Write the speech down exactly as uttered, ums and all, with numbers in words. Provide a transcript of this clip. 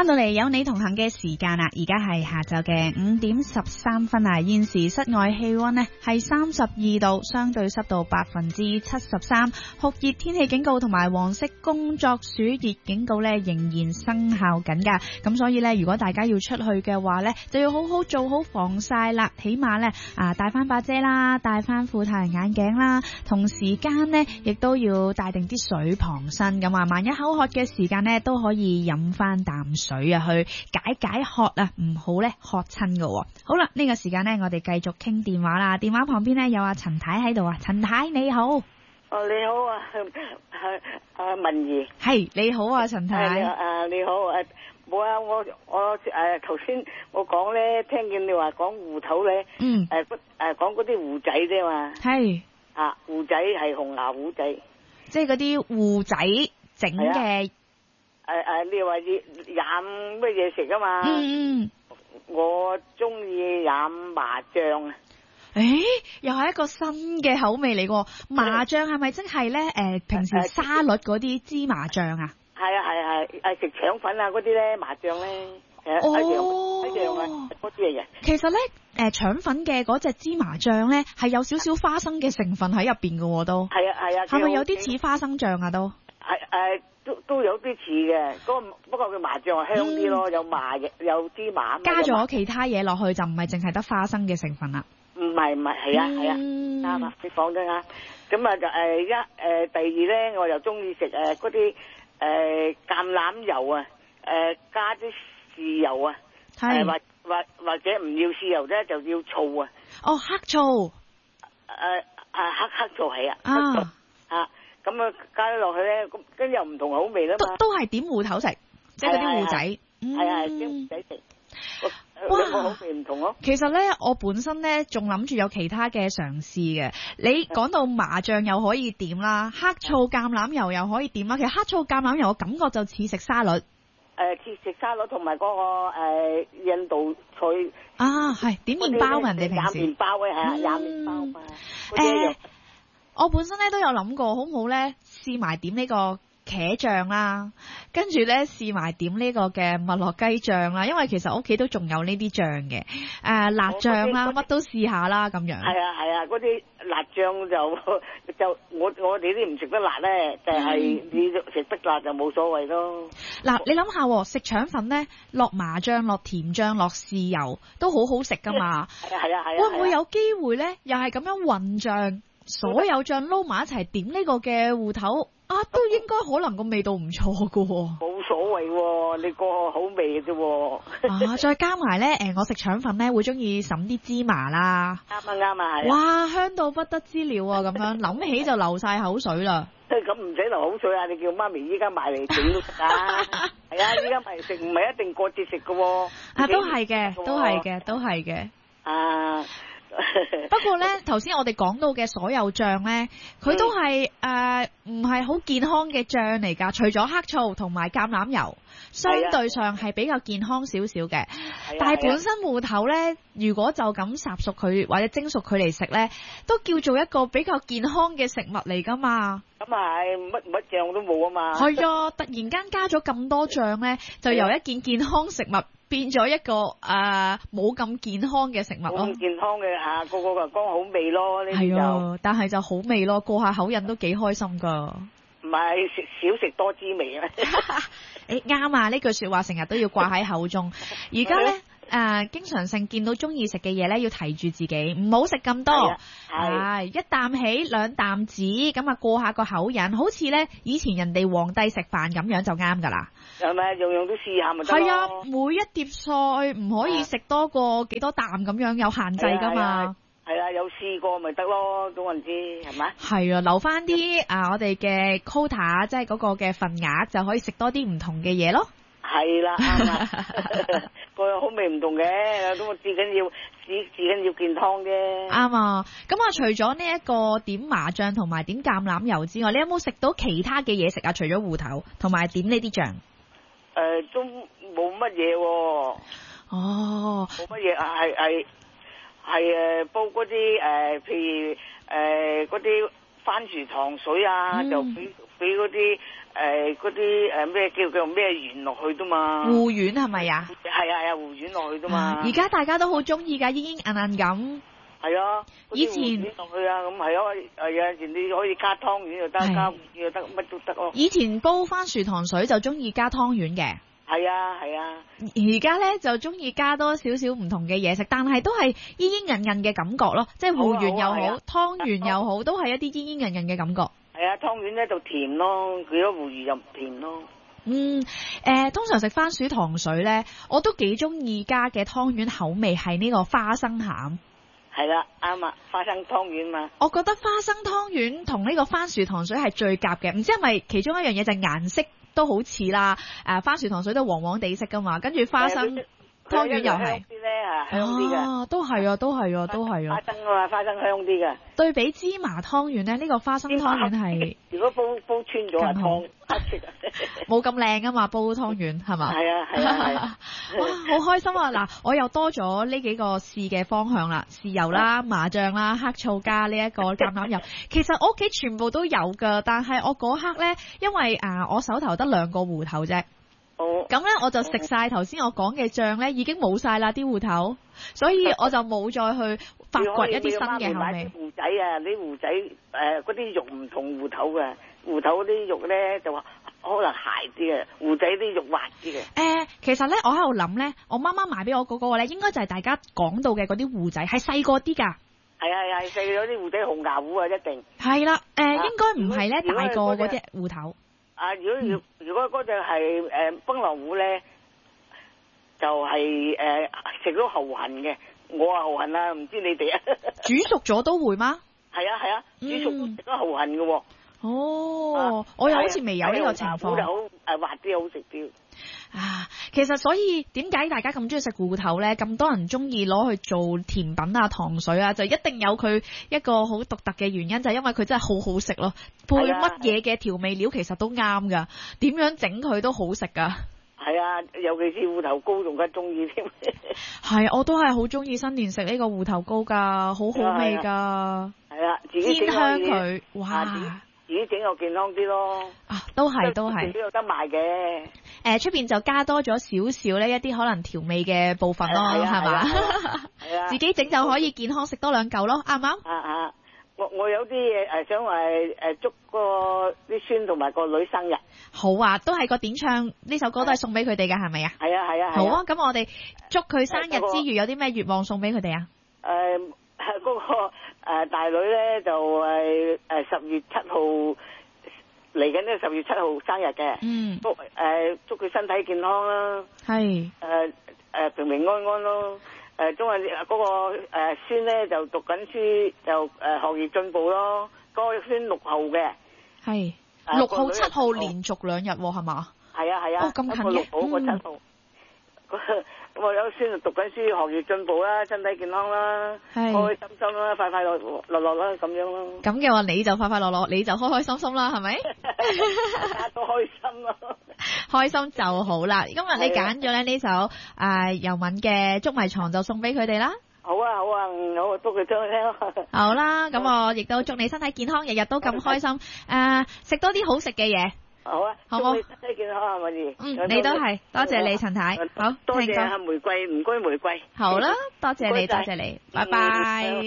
翻到嚟有你同行嘅時間啦，而家係下晝嘅五點十三分啊！現時室外氣溫呢係三十二度，相對濕度百分之七十三，酷熱天氣警告同埋黃色工作暑熱警告呢仍然生效緊噶。咁所以呢，如果大家要出去嘅話呢，就要好好做好防曬啦，起碼呢，啊帶翻把遮啦，帶翻副太陽眼鏡啦，同時間呢，亦都要帶定啲水傍身咁啊，萬一口渴嘅時間呢，都可以飲翻啖水啊，去解解渴啊，唔好咧渴親噶。好啦，呢個時間呢，我哋繼續傾電話啦。電話旁邊呢，有阿陳太喺度啊，陳太你好。 哦，你好啊，係阿文儀。 係你好啊，陳太。 係啊，你好誒，冇啊，我我誒頭先我講咧，聽見你話講芋頭咧， 嗯， 誒誒講嗰啲芋仔啫嘛。 係啊，芋仔係紅芽芋仔，即係嗰啲芋仔整嘅。 誒誒，你話要飲乜嘢食啊嘛？ 嗯嗯， 我中意飲麻醬啊。 誒，又係一個新嘅口味嚟喎。麻醬係咪即係咧？誒，平時沙律嗰啲芝麻醬啊？ 係啊係係，誒食腸粉啊嗰啲咧麻醬咧，誒一樣一樣啊，嗰啲嚟嘅。其實咧，誒腸粉嘅嗰隻芝麻醬咧，係有少少花生嘅成分喺入邊嘅都。係啊係啊。係咪有啲似花生醬啊都？係誒。都都有啲似嘅，嗰個不過佢麻醬係香啲咯，嗯、有麻有芝麻。加咗其他嘢落去就唔係淨係得花生嘅成分啦。唔係唔係，係啊係啊，啱啊，你講得啱。咁啊就誒一誒第二咧，我又中意食誒嗰啲誒橄欖油啊，誒、呃、加啲豉油啊，係或或或者唔要豉油咧就要醋啊。哦，黑醋。誒誒、呃、黑黑醋係啊。啊。啊。咁啊，加咗落去咧，咁跟住又唔同口味啦嘛。都都係點芋頭食，即係嗰啲芋仔。係啊，係點芋仔食。哇，兩個口味唔同咯。其實咧，我本身咧仲諗住有其他嘅嘗試嘅。你講到麻醬又可以點啦，黑醋橄欖油又可以點啦。其實黑醋橄欖油我感覺就似食沙律。誒，似食沙律同埋嗰個誒印度菜。啊，係點麵包人哋平時。廿麵包嘅係啊，廿麵包嘛。誒。我本身咧都有諗過，好唔好咧試埋點呢個茄醬啦，跟住咧試埋點呢個嘅麥樂雞醬啦，因為其實屋企都仲有呢啲醬嘅，誒、呃、辣醬啦，乜都試下啦咁樣。係啊係啊，嗰啲辣醬就就我我哋啲唔食得辣咧，就係、是、你食得辣就冇所謂咯。嗱、嗯，你諗下食腸粉咧，落麻醬、落甜醬、落豉油都好好食噶嘛。係啊係啊係啊。會唔會有機會咧，又係咁樣混醬？所有醬撈埋一齊點呢個嘅芋頭啊，都應該可能個味道唔錯噶。冇所謂喎，你個口味嘅啫。啊，再加埋咧，誒，我食腸粉咧會中意揼啲芝麻啦。啱啊啱啊係。哇，香到不得之了啊！咁樣諗起就流晒口水啦。咁唔使流口水啊！你叫媽咪依家買嚟整都得啊。係啊，依家買嚟食唔係一定過節食噶。啊，都係嘅，都係嘅，都係嘅。啊。不過咧，頭先我哋講到嘅所有醬咧，佢都係誒唔係好健康嘅醬嚟噶。除咗黑醋同埋橄欖油，相對上係比較健康少少嘅。但係本身芋頭咧，如果就咁烚熟佢或者蒸熟佢嚟食咧，都叫做一個比較健康嘅食物嚟噶嘛。咁係乜乜醬都冇啊嘛。係啊，突然間加咗咁多醬咧，就由一件健康食物變咗一個誒冇咁健康嘅食物咯。冇咁健康嘅嚇，個個就講好味咯。呢啲就，但係就好味咯，過下口癮都幾開心噶。唔係食少食多滋味啊！誒啱啊！呢句説話成日都要掛喺口中。而家咧誒，經常性見到中意食嘅嘢咧，要提住自己，唔好食咁多。係一啖起兩啖止，咁啊過下個口癮，好似咧以前人哋皇帝食飯咁樣就啱噶啦。係咪樣樣都試下咪得咯？係啊，每一碟菜唔可以食多過幾多啖咁樣，有限制噶嘛。係啊，有試過咪得咯，總言之係咪？係啊，留翻啲啊，我哋嘅 quota 即係嗰個嘅份額，就可以食多啲唔同嘅嘢咯。係啦，啱啊，個口味唔同嘅，咁我至緊要至至緊要健康啫。啱啊，咁啊，除咗呢一個點麻醬同埋點橄欖油之外，你有冇食到其他嘅嘢食啊？除咗芋頭同埋點呢啲醬？誒、呃，都冇乜嘢喎。哦，冇乜嘢啊，係係係誒煲嗰啲誒，譬如誒嗰啲番薯糖水啊，嗯、就俾俾嗰啲誒嗰啲誒咩叫叫咩丸落去啫嘛。 護丸係咪啊？ 係啊係啊，護丸落去啫嘛。而家大家都好中意㗎，煙煙韌韌咁。 係啊， 以前落去啊，咁係啊，誒有陣時你可以加湯圓又得，加護又得，乜都得咯。 以前煲番薯糖水就中意加湯圓嘅。 係啊係啊， 而家咧就中意加多少少唔同嘅嘢食，但係都係煙煙韌韌嘅感覺咯，即係護圓又好，湯圓又好，都係一啲煙煙韌韌嘅感覺。 係啊，湯圓咧就甜咯，佢嗰護圓又唔甜咯。 嗯，誒、呃，通常食番薯糖水咧，我都幾中意加嘅湯圓口味係呢個花生餡。 係啦，啱啊，花生湯圓嘛。 我覺得花生湯圓同呢個番薯糖水係最夾嘅，唔知係咪其中一樣嘢就係顏色都好似啦。誒、呃，番薯糖水都黃黃地色噶嘛，跟住花生湯圓又係。 香啲嘅， 啊，都係啊，都係啊，都係啊。 花生啊，花生香啲嘅。 對比芝麻湯圓咧，呢、這個花生湯圓係。 如果煲煲穿咗啊，湯黑色啊。 冇咁靚啊嘛，煲湯圓係嘛？ 係啊係啊係啊。 哇，好開心啊！嗱，我又多咗呢幾個試嘅方向啦，豉油啦、麻醬啦、黑醋加呢一個橄欖油。其實我屋企全部都有噶，但係我嗰刻咧，因為啊，我手頭得兩個芋頭啫。咁咧我就食晒頭先我講嘅醬咧，已經冇晒啦啲芋頭，所以我就冇再去發掘一啲新嘅口味。 芋仔啊，啲芋仔誒，嗰啲肉唔同芋頭嘅，芋頭嗰啲肉咧就話可能鞋啲嘅，芋仔啲肉滑啲嘅。誒、 呃，其實咧我喺度諗咧，我媽媽買俾我嗰個咧，應該就係大家講到嘅嗰啲芋仔，係細個啲噶。係啊係啊，細嗰啲芋仔紅牙芋啊，一定。係啦，誒、呃啊，應該唔係咧大個嗰隻芋頭。 啊！如果如如果嗰隻係誒檳榔芋咧，就係誒食到後痕嘅，我啊後痕啊，唔知你哋啊。 煮熟咗都會嗎？ 係啊係啊，煮熟都食到後痕嘅喎。 哦，啊、我又好似未有呢個情況。 就好誒滑啲，好食啲。 啊，其實所以點解大家咁中意食芋頭咧？咁多人中意攞去做甜品啊、糖水啊，就一定有佢一個好獨特嘅原因，就係因為佢真係好好食咯。配乜嘢嘅調味料其實都啱噶，點樣整佢都好食噶。 係啊，尤其是芋頭糕仲加中意添。 係，我都係好中意新年食呢個芋頭糕噶，好好味噶。 係啊，自己煎香佢，哇！ 自己整又健康啲咯。 啊，都係都係。 都有得賣嘅。 誒，出邊就加多咗少少呢一啲可能調味嘅部分咯，係嘛？係啊，自己整就可以健康食多兩嚿咯，啱唔啱？ 啊啊！我我有啲嘢誒想話誒祝個啲孫同埋個女生日。好啊，都係個點唱呢首歌都係送俾佢哋㗎，係咪啊？ 係啊係啊。 好啊，咁我哋祝佢生日之餘有啲咩願望送俾佢哋啊？ 誒，嗰個誒大女咧就係誒十月七號。嚟緊呢十月七號生日嘅，嗯，祝誒、呃、祝佢身體健康啦，係，誒誒平平安安咯，誒中係嗰個誒孫咧就讀緊書，就誒、呃、學業進步咯，嗰、那個孫六號嘅，係六號七號連續兩日係嘛？係啊係啊，咁、哦、近嘅，六號個七號。嗯咁我有孫就讀緊書，學業進步啦，身體健康啦，開開心心啦，快快樂樂樂啦，咁樣咯。咁嘅話，你就快快樂樂，你就開開心心啦，係咪？大家都開心咯，開心就好啦。今日你揀咗咧呢首誒尤敏嘅《捉迷藏》，就送俾佢哋啦。好啊好啊，我祝佢聽聽。好啦，咁我亦都祝你身體健康，日日都咁開心。誒，食多啲好食嘅嘢。好啊，好冇？身體健康啊，敏儀。嗯，你都係，多謝你陳太。好，多謝玫瑰，唔該玫瑰。好啦，多謝你，多謝你，拜拜。